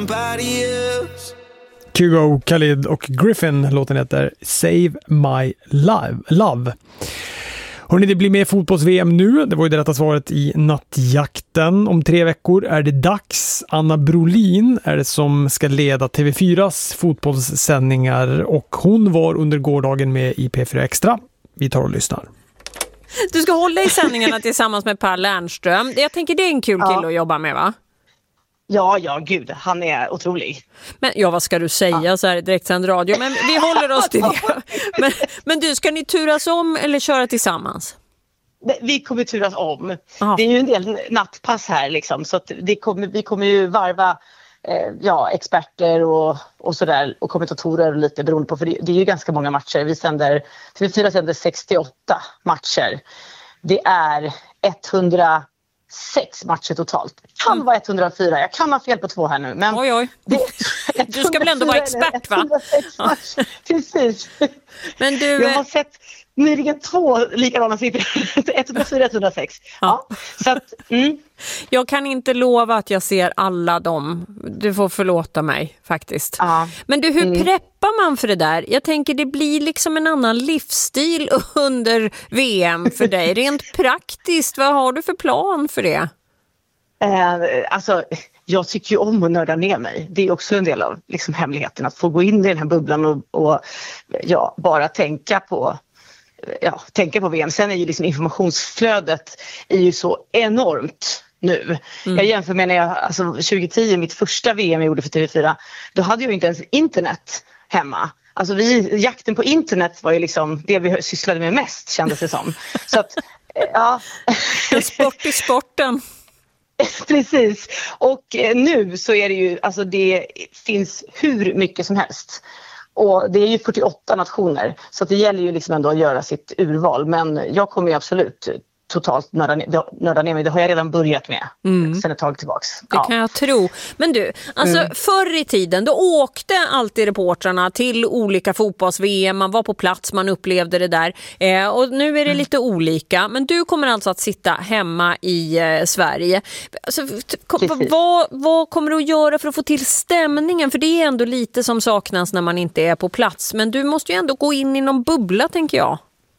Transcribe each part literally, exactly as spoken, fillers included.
Kygo, Khalid och Griffin, låten heter Save My Live, Love. Hörrni, det blir mer fotbolls-V M nu. Det var ju det rätta svaret i nattjakten. Om tre veckor är det dags. Anna Brolin är det som ska leda T V fyras fotbollssändningar och hon var under gårdagen med i P fyra Extra. Vi tar och lyssnar. Du ska hålla i sändningarna tillsammans med Per Lernström. Jag tänker det är en kul kille ja. att jobba med, va? Ja, ja, gud. Han är otrolig. Men ja, vad ska du säga ja. så här i direktsänd radio? Men vi håller oss till det. Men, men du, ska ni turas om eller köra tillsammans? Vi kommer turas om. Aha. Det är ju en del nattpass här liksom. Så att det kommer, vi kommer ju varva eh, ja, experter och, och sådär. Och kommentatorer och lite beroende på. För det, det är ju ganska många matcher. Vi sänder, T V fyra sänder sextioåtta matcher. Det är etthundrasex matcher totalt. Kan mm. vara etthundrafyra. Jag kan ha fel på två här nu. Men oj, oj. Det, du ska väl ändå vara expert, va? Ja. Precis. Men du... Jag har sett nyligen två likadana siffror. etthundrafyra etthundrasex. Ja. Ja. Så att, mm. Jag kan inte lova att jag ser alla dem. Du får förlåta mig faktiskt. Ja. Men du, hur mm. preppar man för det där? Jag tänker det blir liksom en annan livsstil under V M för dig. Rent praktiskt, vad har du för plan för det? Eh, alltså, jag tycker ju om att nörda ner mig. Det är också en del av liksom, hemligheten. Att få gå in i den här bubblan och, och ja, bara tänka på, ja, tänka på V M. Sen är ju liksom informationsflödet är ju så enormt nu. Mm. Jag jämför med när jag, alltså tjugohundratio, mitt första V M jag gjorde för T V fyra, då hade jag inte ens internet hemma. Alltså vi, jakten på internet var ju liksom det vi sysslade med mest, kändes det som. Så att, ja. En sport i sporten. Precis. Och nu så är det ju, alltså det finns hur mycket som helst. Och det är ju fyrtioåtta nationer. Så det gäller ju liksom ändå att göra sitt urval. Men jag kommer ju absolut totalt nörda ner, nörda ner mig. Det har jag redan börjat med mm. sen ett tag tillbaks. Det ja. kan jag tro. Men du, alltså mm. förr i tiden då åkte alltid reportrarna till olika fotbolls-V M. Man var på plats, man upplevde det där. Eh, och nu är det mm. lite olika. Men du kommer alltså att sitta hemma i eh, Sverige. Alltså, kom, vad, vad kommer du att göra för att få till stämningen? För det är ändå lite som saknas när man inte är på plats. Men du måste ju ändå gå in i någon bubbla, tänker jag.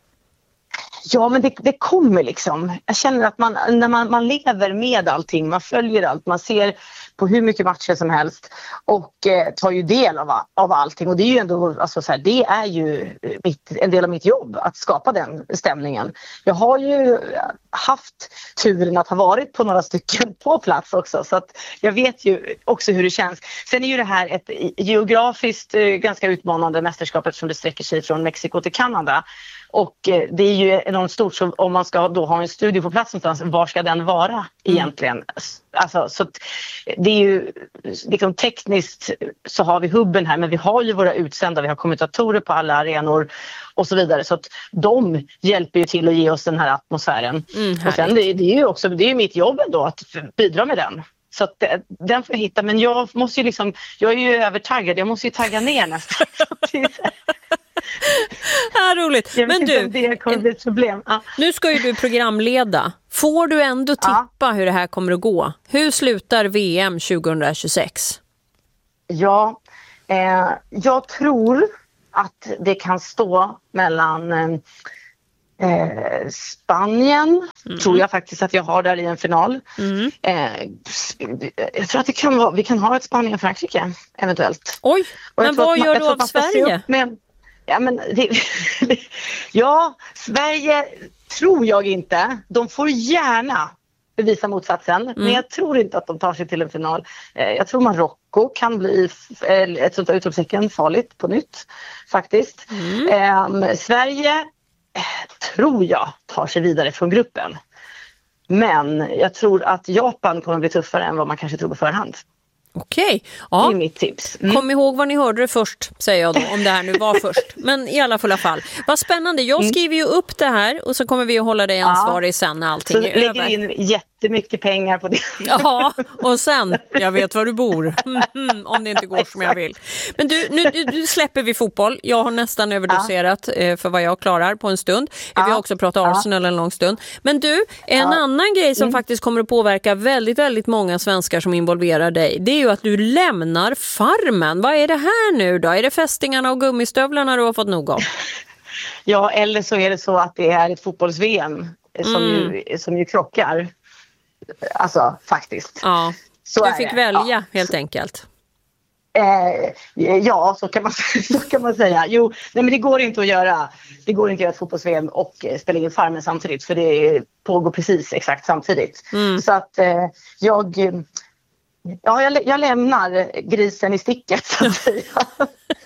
Ja, men det, det kommer liksom. Jag känner att man, när man, man lever med allting, man följer allt, man ser på hur mycket matcher som helst och eh, tar ju del av, av allting. Och det är ju ändå, alltså så här, det är ju mitt, en del av mitt jobb att skapa den stämningen. Jag har ju haft turen att ha varit på några stycken på plats också, så att jag vet ju också hur det känns. Sen är ju det här ett geografiskt eh, ganska utmanande mästerskapet som det sträcker sig från Mexiko till Kanada. Och eh, det är ju enormt stort, så om man ska då ha en studio på plats någonstans, var ska den vara egentligen? Mm. Alltså, så att det är ju liksom tekniskt så har vi hubben här, men vi har ju våra utsända, vi har kommentatorer på alla arenor och så vidare, så att de hjälper ju till att ge oss den här atmosfären. Mm, och sen det, det är ju också, det är ju mitt jobb ändå att bidra med den. Så att den får jag hitta, men jag måste ju liksom, jag är ju övertaggad, jag måste ju tagga ner nästan. Ja, roligt. Men du, det kommer bli ett problem. Ja. Nu ska ju du programleda. Får du ändå tippa ja. hur det här kommer att gå? Hur slutar V M tjugohundratjugosex? Ja, eh, jag tror att det kan stå mellan eh, Spanien, mm. tror jag faktiskt att jag har där i en final. Mm. Eh, jag tror att det kan vara, vi kan ha ett Spanien-Frankrike eventuellt. Oj, men vad gör du av Sverige? Ja, men det, ja, Sverige tror jag inte. De får gärna bevisa motsatsen. Mm. Men jag tror inte att de tar sig till en final. Jag tror Marocko kan bli ett sånt utropstecken farligt på nytt. Faktiskt. Mm. Eh, Sverige tror jag tar sig vidare från gruppen. Men jag tror att Japan kommer bli tuffare än vad man kanske tror på förhand. Okej, ja. Det är mitt tips. Mm. Kom ihåg vad ni hörde det först, säger jag då, om det här nu var först. Men i alla fall. Vad spännande, jag skriver ju upp det här och så kommer vi att hålla dig ansvarig ja. sen när allting så är över. Så lägger in jätte, jättemycket pengar på det. Ja, och sen, jag vet var du bor, mm, om det inte går som jag vill. Men du, nu, nu släpper vi fotboll. Jag har nästan överdoserat ja. för vad jag klarar på en stund. Ja. Vi har också pratat Arsenal ja. en lång stund. Men du, en ja. annan grej som mm. faktiskt kommer att påverka väldigt, väldigt många svenskar som involverar dig, det är ju att du lämnar Farmen. Vad är det här nu då? Är det fästingarna och gummistövlarna du har fått nog av? Ja, eller så är det så att det är ett fotbolls-V M som, mm. ju, som ju krockar. Alltså, faktiskt. Ja, så du fick det. välja ja. helt enkelt. Eh, ja, så kan, man, så kan man säga. Jo, nej, men det går inte att göra det går inte att göra ett fotbolls-V M och eh, spela in Farmen samtidigt, för det pågår precis exakt samtidigt. Mm. Så att eh, jag, ja, jag, jag lämnar grisen i sticket, så att säga.